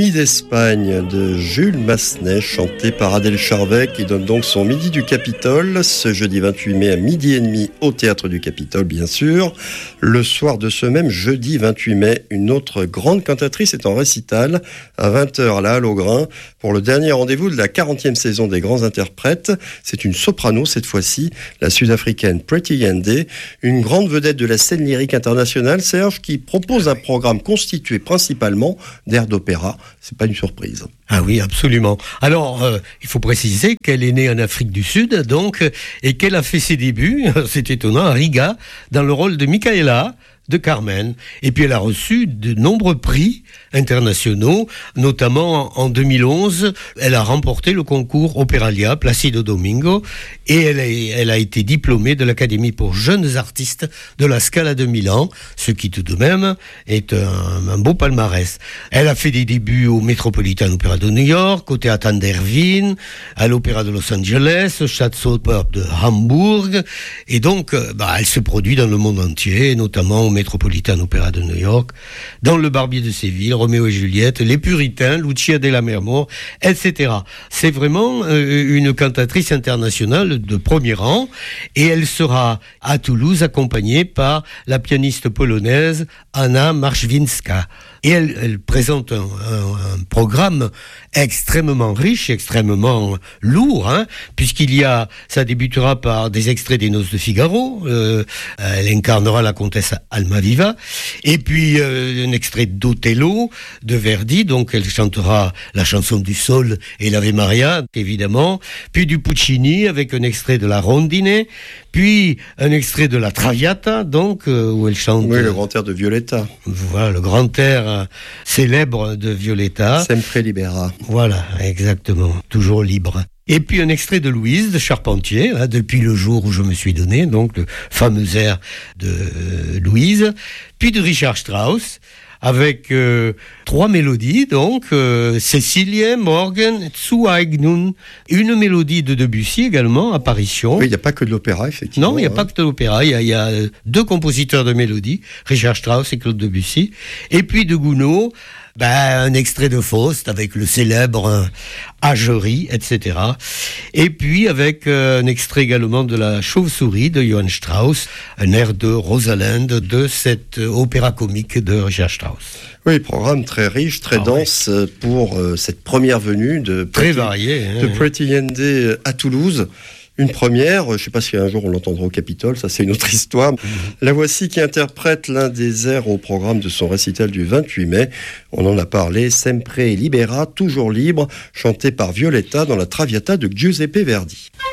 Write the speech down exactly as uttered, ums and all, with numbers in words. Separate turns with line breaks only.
Midi d'Espagne de Jules Massenet, chanté par Adèle Charvet, qui donne donc son Midi du Capitole, ce jeudi vingt-huit mai à midi et demi au Théâtre du Capitole, bien sûr. Le soir de ce même jeudi vingt-huit mai, une autre grande cantatrice est en récital à vingt heures à la Halle au Grain pour le dernier rendez-vous de la quarantième saison des Grands Interprètes. C'est une soprano cette fois-ci, la sud-africaine Pretty Yende, une grande vedette de la scène lyrique internationale, Serge, qui propose un programme constitué principalement d'airs d'opéra. C'est pas une surprise.
Ah oui, absolument. Alors, euh, il faut préciser qu'elle est née en Afrique du Sud, donc, et qu'elle a fait ses débuts, c'est étonnant, à Riga, dans le rôle de Micaela, de Carmen. Et puis elle a reçu de nombreux prix internationaux, notamment en deux mille onze, elle a remporté le concours Operalia, Placido Domingo, et elle a, elle a été diplômée de l'Académie pour jeunes artistes de la Scala de Milan, ce qui tout de même est un, un beau palmarès. Elle a fait des débuts au Metropolitan Opera de New York, au Théâtre Andervin, à l'Opéra de Los Angeles, au Staatsoper de Hambourg, et donc bah, elle se produit dans le monde entier, notamment au Metropolitan Opera de New York, dans Le Barbier de Séville, Roméo et Juliette, Les Puritains, Lucia della Mermour, et cetera. C'est vraiment euh, une cantatrice internationale de premier rang, et elle sera à Toulouse accompagnée par la pianiste polonaise Anna Marszwinska. Et elle, elle présente un, un, un programme extrêmement riche, extrêmement lourd, hein, puisqu'il y a, ça débutera par des extraits des Noces de Figaro, euh, elle incarnera la comtesse Almaviva, et puis euh, un extrait d'Othello de Verdi, donc elle chantera la chanson du Sol et l'Ave Maria, évidemment, puis du Puccini avec un extrait de la Rondine, puis un extrait de la Traviata, donc euh, où elle chante.
Oui, le grand air de Violetta.
Voilà, le grand air euh, célèbre de Violetta.
Sempre libera.
Voilà, exactement, toujours libre. Et puis un extrait de Louise de Charpentier, hein, depuis le jour où je me suis donné, donc le fameux air de euh, Louise, puis de Richard Strauss, avec euh, trois mélodies, donc euh, Cécilie, Morgen, Zueignung, une mélodie de Debussy également, Apparition.
Oui, il n'y a pas que de l'opéra, effectivement.
Non, il n'y a
hein.
pas que de l'opéra, il y a, il y a deux compositeurs de mélodies, Richard Strauss et Claude Debussy, et puis de Gounod, ben, un extrait de Faust avec le célèbre euh, Agerie, et cetera. Et puis avec euh, un extrait également de la Chauve-souris de Johann Strauss, un air de Rosalind de cet euh, opéra comique de Richard Strauss.
Oui, programme très riche, très ah, dense oui. pour euh, cette première venue de
très
Pretty,
varié, hein,
de Pretty Yende à Toulouse. Une première, je ne sais pas si un jour on l'entendra au Capitole, ça c'est une autre histoire. Mmh. La voici qui interprète l'un des airs au programme de son récital du vingt-huit mai. On en a parlé, Sempre libera, toujours libre, chanté par Violetta dans la Traviata de Giuseppe Verdi.